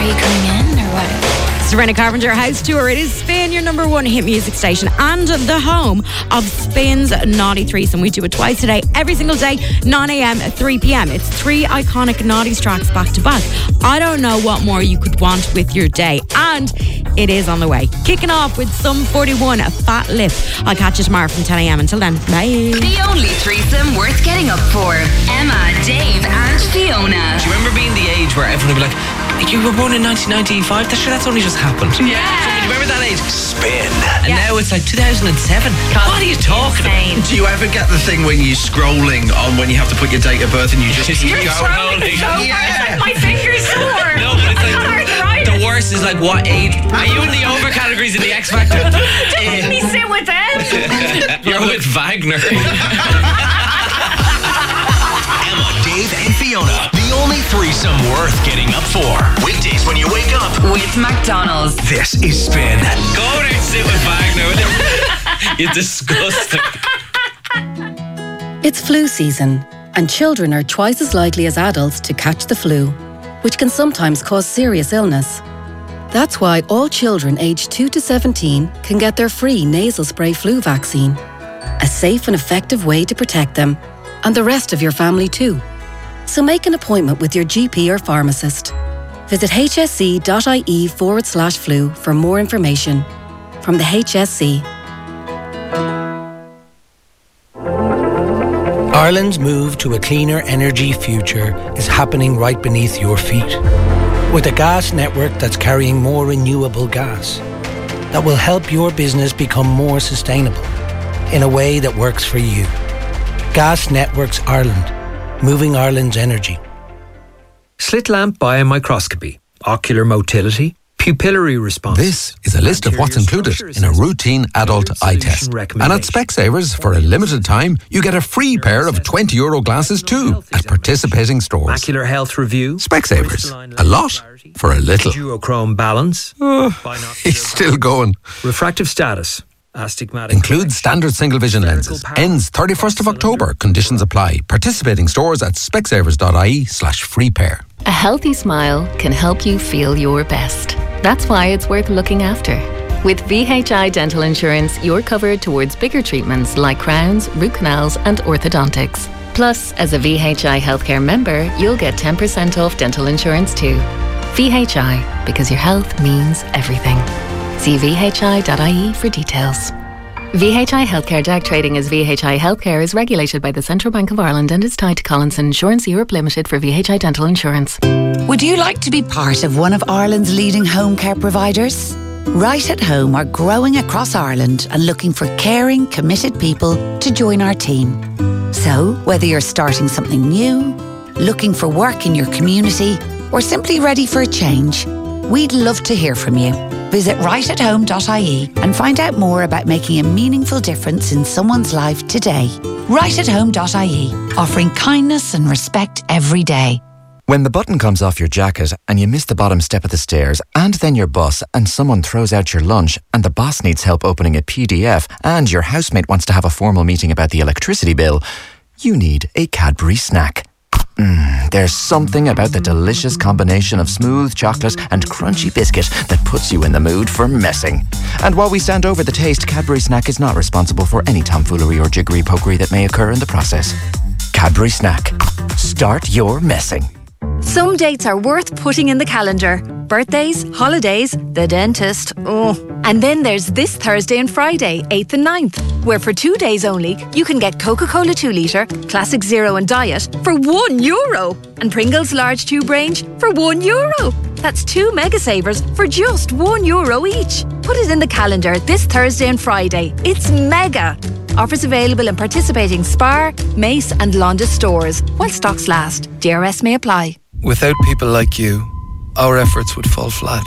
you coming in or what? Serena Carpenter House Tour. It is Spin, your number one hit music station and the home of Spin's Naughty Threesome. We do it twice a day, every single day, 9 a.m. 3 p.m. It's 3 iconic Naughties tracks back to back. I don't know what more you could want with your day. And it is on the way. Kicking off with Sum 41, a Fat Lip. I'll catch you tomorrow from 10 a.m. Until then, bye. The only threesome worth getting up for. Emma, Dave and Fiona. Do you remember being the age where everyone would be like, you were born in 1995? That's only just happened. Yeah. So do you remember that age? Spin. And now it's like 2007. What are you talking about? Do you ever get the thing when you're scrolling on when you have to put your date of birth and you just keep You're scrolling so fast, my fingers sore. No, but it's like the worst is like what age? Are you in the over categories in the X Factor? Don't let me sit with them. You're with Wagner. Emma, Dave and Fiona, the only threesome worth getting up for. Weekdays when you wake up With McDonald's. This is Spin. Go there and sit with Wagner. You're disgusting. It's flu season, and children are twice as likely as adults to catch the flu, which can sometimes cause serious illness. That's why all children aged 2 to 17 can get their free nasal spray flu vaccine, a safe and effective way to protect them, and the rest of your family too. So make an appointment with your GP or pharmacist. Visit hsc.ie/flu for more information. From the HSC. Ireland's move to a cleaner energy future is happening right beneath your feet. With a gas network that's carrying more renewable gas that will help your business become more sustainable in a way that works for you. Gas Networks Ireland, moving Ireland's energy. Slit lamp biomicroscopy, ocular motility, pupillary response. This is a list of what's included in a routine adult eye test. And at Specsavers, for a limited time, you get a free pair of €20 glasses too at participating stores. Macular health review. Specsavers, a lot for a little. Duochrome balance. He's still going. Refractive status. Astigmatic. Includes standard single vision lenses. Ends 31st of October. Conditions apply. Participating stores at specsavers.ie/free pair. A healthy smile can help you feel your best. That's why it's worth looking after. With VHI Dental Insurance, you're covered towards bigger treatments like crowns, root canals and orthodontics. Plus, as a VHI Healthcare member, you'll get 10% off dental insurance too. VHI, because your health means everything. See vhi.ie for details. VHI Healthcare Direct trading as VHI Healthcare is regulated by the Central Bank of Ireland and is tied to Collinson Insurance Europe Limited for VHI Dental Insurance. Would you like to be part of one of Ireland's leading home care providers? Right at Home are growing across Ireland and looking for caring, committed people to join our team. So, whether you're starting something new, looking for work in your community, or simply ready for a change, we'd love to hear from you. Visit rightathome.ie and find out more about making a meaningful difference in someone's life today. Rightathome.ie, offering kindness and respect every day. When the button comes off your jacket and you miss the bottom step of the stairs and then your bus and someone throws out your lunch and the boss needs help opening a PDF and your housemate wants to have a formal meeting about the electricity bill, you need a Cadbury snack. There's something about the delicious combination of smooth chocolate and crunchy biscuit that puts you in the mood for messing. And while we stand over the taste, Cadbury Snack is not responsible for any tomfoolery or jiggery-pokery that may occur in the process. Cadbury Snack. Start your messing. Some dates are worth putting in the calendar. Birthdays, holidays, the dentist. Oh. And then there's this Thursday and Friday, 8th and 9th, where for 2 days only, you can get Coca-Cola 2 litre, Classic Zero and Diet for €1 and Pringles large tube range for €1. That's 2 mega savers for just €1 each. Put it in the calendar this Thursday and Friday. It's mega. Offers available in participating Spar, Mace and Londis stores while stocks last. DRS may apply. Without people like you, our efforts would fall flat.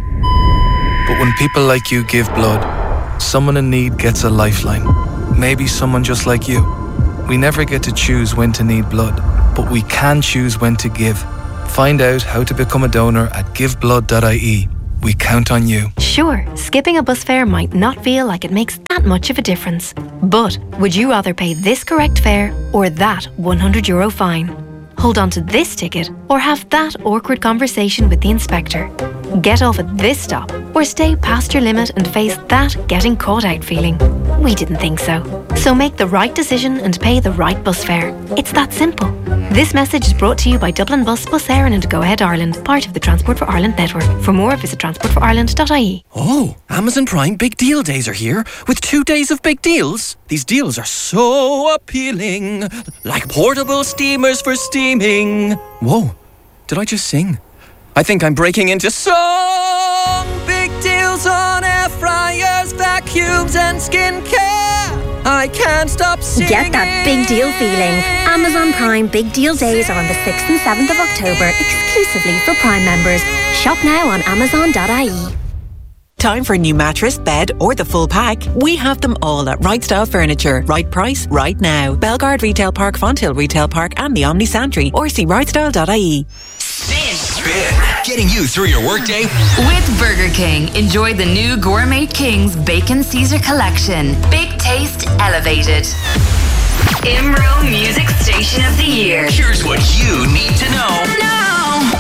But when people like you give blood, someone in need gets a lifeline. Maybe someone just like you. We never get to choose when to need blood, but we can choose when to give. Find out how to become a donor at giveblood.ie. We count on you. Sure, skipping a bus fare might not feel like it makes that much of a difference. But would you rather pay this correct fare or that €100 fine? Hold on to this ticket or have that awkward conversation with the inspector. Get off at this stop or stay past your limit and face that getting caught out feeling. We didn't think so. So make the right decision and pay the right bus fare. It's that simple. This message is brought to you by Dublin Bus, Bus Éireann and Go Ahead Ireland, part of the Transport for Ireland network. For more, visit transportforireland.ie. Oh, Amazon Prime Big Deal Days are here with 2 days of big deals. These deals are so appealing, like portable steamers for steaming. Whoa, did I just sing? I think I'm breaking into song. Big deals on air fryers, vacuums and skincare. I can't stop singing. Get that big deal feeling. Amazon Prime Big Deal Days are on the 6th and 7th of October, exclusively for Prime members. Shop now on amazon.ie. Time for a new mattress, bed or the full pack? We have them all at Right Style Furniture. Right price, right now. Belgard Retail Park, Fonthill Retail Park and the Omni Santry, or see rightstyle.ie. Spin. Getting you through your workday. With Burger King, enjoy the new Gourmet King's Bacon Caesar Collection. Big taste elevated. IMRO Music Station of the Year. Here's what you need to know. Now.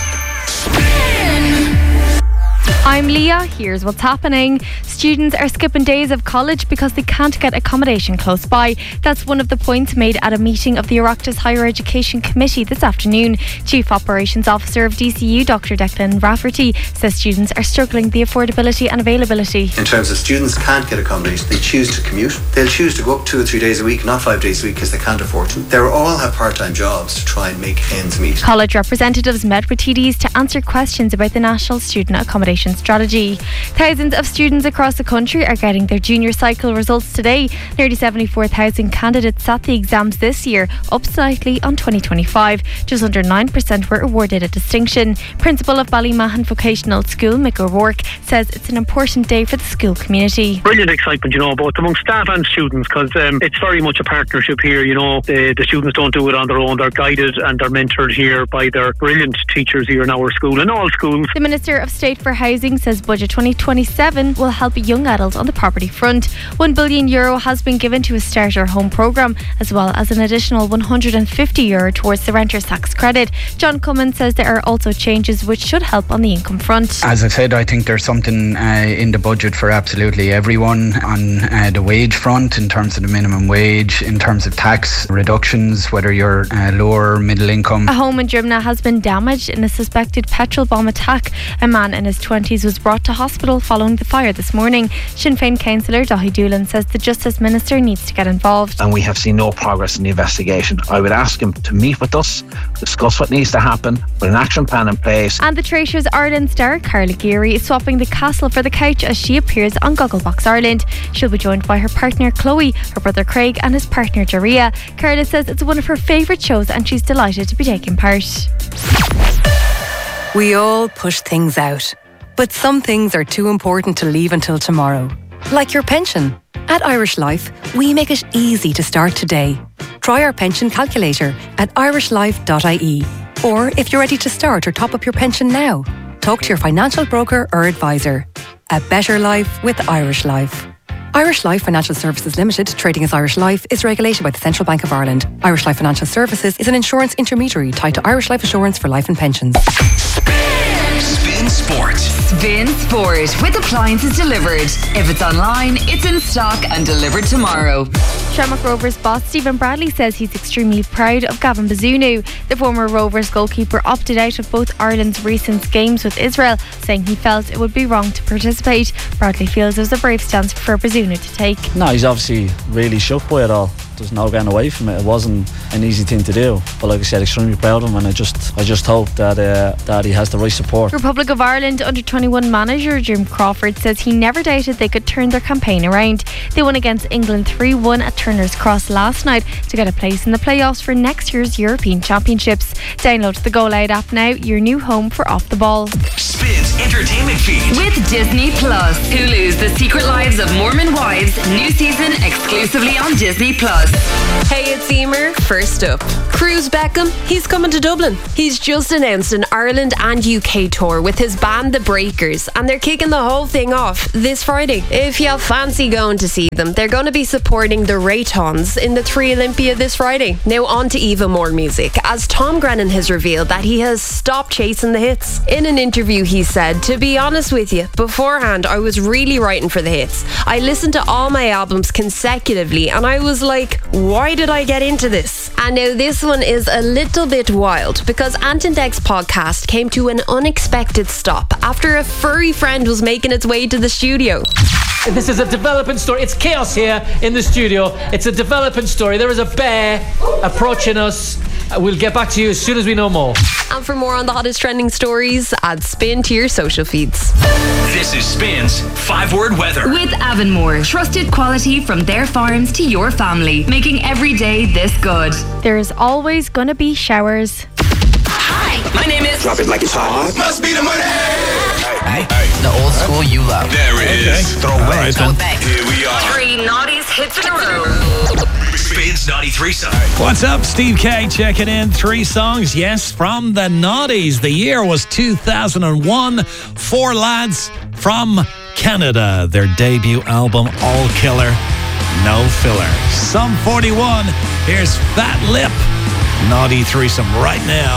I'm Leah. Here's what's happening. Students are skipping days of college because they can't get accommodation close by. That's one of the points made at a meeting of the Oireachtas Higher Education Committee this afternoon. Chief Operations Officer of DCU, Dr. Declan Rafferty, says students are struggling with the affordability and availability. In terms of students can't get accommodation, they choose to commute. They'll choose to go up 2 or 3 days a week, not 5 days a week, because they can't afford to. They all have part-time jobs to try and make ends meet. College representatives met with TDs to answer questions about the National Student Accommodation Strategy. Thousands of students across the country are getting their junior cycle results today. Nearly 74,000 candidates sat the exams this year, up slightly on 2025. Just under 9% were awarded a distinction. Principal of Ballymahan Vocational School, Mick O'Rourke, says it's an important day for the school community. Brilliant excitement, both among staff and students, because it's very much a partnership here. The students don't do it on their own. They're guided and they're mentored here by their brilliant teachers here in our school and all schools. The Minister of State for Housing says Budget 2027 will help young adults on the property front. €1 billion has been given to a starter home programme, as well as an additional €150 towards the renter's tax credit. John Cummins says there are also changes which should help on the income front. As I said, I think there's something in the budget for absolutely everyone on the wage front, in terms of the minimum wage, in terms of tax reductions, whether you're lower middle income. A home in Drimnagh has been damaged in a suspected petrol bomb attack. A man in his 20s was brought to hospital following the fire this morning. Sinn Féin councillor Daithí Doolan says the Justice Minister needs to get involved. And we have seen no progress in the investigation. I would ask him to meet with us, discuss what needs to happen, put an action plan in place. And the Traitors Ireland star Carla Geary is swapping the castle for the couch as she appears on Gogglebox Ireland. She'll be joined by her partner Chloe, her brother Craig and his partner Daria. Carla says it's one of her favourite shows and she's delighted to be taking part. We all push things out, but some things are too important to leave until tomorrow. Like your pension. At Irish Life, we make it easy to start today. Try our pension calculator at irishlife.ie. Or if you're ready to start or top up your pension now, talk to your financial broker or advisor. A better life with Irish Life. Irish Life Financial Services Limited, trading as Irish Life, is regulated by the Central Bank of Ireland. Irish Life Financial Services is an insurance intermediary tied to Irish Life Assurance for life and pensions. Spin Sport. Spin Sport with appliances delivered. If it's online, it's in stock and delivered tomorrow. Shamrock Rovers boss Stephen Bradley says he's extremely proud of Gavin Bazunu. The former Rovers goalkeeper opted out of both Ireland's recent games with Israel, saying he felt it would be wrong to participate. Bradley feels it was a brave stance for Bazunu to take. No, he's obviously really shocked by it all. There's no getting away from it. It wasn't an easy thing to do, but like I said, extremely proud of him, and I just hope that he has the right support. Republic of Ireland under-21 manager Jim Crawford says he never doubted they could turn their campaign around. They won against England 3-1 at Turner's Cross last night to get a place in the playoffs for next year's European Championships. Download the Go Loud app now, your new home for Off the Ball. Spins entertainment feed with Disney Plus. Hulu's The Secret Lives of Mormon Wives, new season exclusively on Disney Plus. Hey, it's Emer. First up, Cruz Beckham, he's coming to Dublin. He's just announced an Ireland and UK tour with his band The Breakers, and they're kicking the whole thing off this Friday. If you fancy going to see them, they're going to be supporting the Raytons in the 3 Olympia this Friday. Now on to even more music, as Tom Grennan has revealed that he has stopped chasing the hits. In an interview he said, "To be honest with you, beforehand I was really writing for the hits. I listened to all my albums consecutively and I was like, why did I get into this?" And now this one is a little bit wild, because Ant and Dec's podcast came to an unexpected stop after a furry friend was making its way to the studio. This is a development story. It's chaos here in the studio. It's a development story. There is a bear approaching us. We'll get back to you as soon as we know more. And for more on the hottest trending stories, add Spin to your social feeds. This is Spin's 5-word weather. With Avonmore, trusted quality from their farms to your family, making every day this good. There's always gonna be showers. Hi, my name is... Drop it like it's hot. Must be the money. Hey, the old school you love. There it is. Throwback. Here we are. 3 naughties hits in a row. Spin's Naughty Threesome. What's up? Steve K checking in. 3 songs, yes, from the Naughties. The year was 2001. 4 lads from Canada. Their debut album, All Killer, No Filler. Sum 41. Here's Fat Lip. Naughty Threesome right now.